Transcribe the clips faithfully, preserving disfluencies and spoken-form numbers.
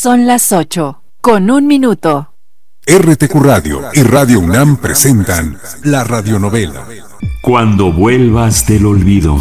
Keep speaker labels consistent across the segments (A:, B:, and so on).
A: Son las ocho, con un minuto.
B: R T Q Radio y Radio UNAM presentan la radionovela
C: Cuando vuelvas del olvido.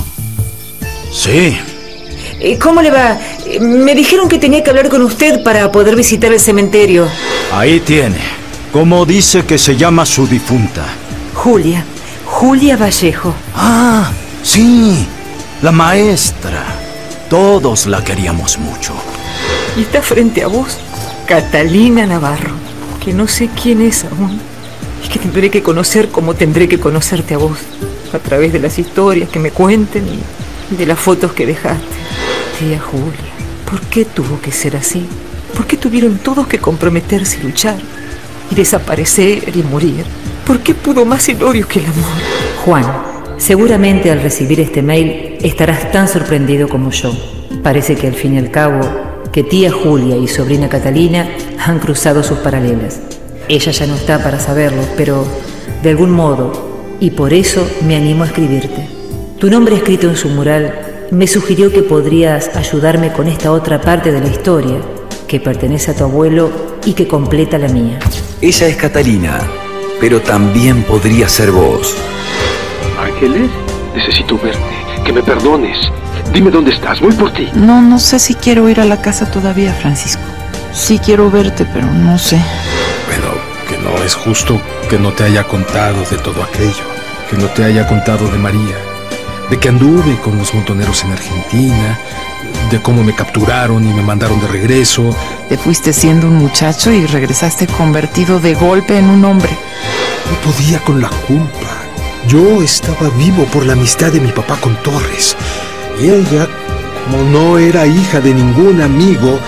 D: Sí.
E: ¿Cómo le va? Me dijeron que tenía que hablar con usted para poder visitar el cementerio.
D: Ahí tiene. ¿Cómo dice que se llama su difunta?
E: Julia. Julia Vallejo.
D: Ah, sí. La maestra. Todos la queríamos mucho.
E: Y está frente a vos, Catalina Navarro, que no sé quién es aún, y que tendré que conocer como tendré que conocerte a vos, a través de las historias que me cuenten y de las fotos que dejaste. Tía Julia, ¿por qué tuvo que ser así? ¿Por qué tuvieron todos que comprometerse y luchar? Y desaparecer y morir. ¿Por qué pudo más el odio que el amor?
F: Juan, seguramente al recibir este mail estarás tan sorprendido como yo. Parece que al fin y al cabo, que tía Julia y sobrina Catalina han cruzado sus paralelas. Ella ya no está para saberlo, pero de algún modo, y por eso me animo a escribirte. Tu nombre escrito en su mural me sugirió que podrías ayudarme con esta otra parte de la historia, que pertenece a tu abuelo y que completa la mía.
G: Ella es Catalina, pero también podría ser vos.
H: Ángeles, necesito verte, que me perdones. Dime dónde estás, voy por ti.
I: No, no sé si quiero ir a la casa todavía, Francisco. Sí quiero verte, pero no sé.
J: Bueno, que no es justo que no te haya contado de todo aquello, que no te haya contado de María, de que anduve con los montoneros en Argentina, de cómo me capturaron y me mandaron de regreso.
I: Te fuiste siendo un muchacho y regresaste convertido de golpe en un hombre.
J: No podía con la culpa. Yo estaba vivo por la amistad de mi papá con Torres. Y ella, como no era hija de ningún amigo,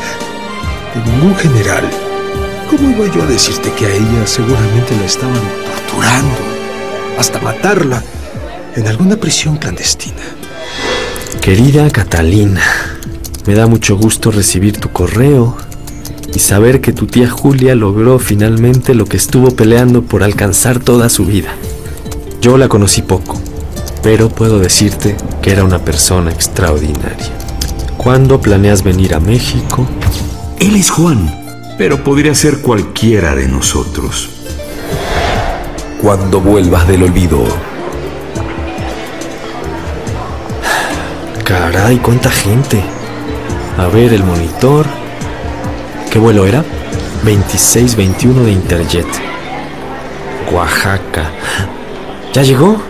J: de ningún general, ¿cómo iba yo a decirte que a ella seguramente la estaban torturando, hasta matarla, en alguna prisión clandestina?
K: Querida Catalina, me da mucho gusto recibir tu correo y saber que tu tía Julia logró finalmente lo que estuvo peleando por alcanzar toda su vida. Yo la conocí poco, pero puedo decirte que era una persona extraordinaria. ¿Cuándo planeas venir a México?
C: Él es Juan, pero podría ser cualquiera de nosotros.
G: Cuando vuelvas del olvido.
K: Caray, cuánta gente. A ver el monitor. ¿Qué vuelo era? veintiséis veintiuno de Interjet. Oaxaca. ¿Ya llegó?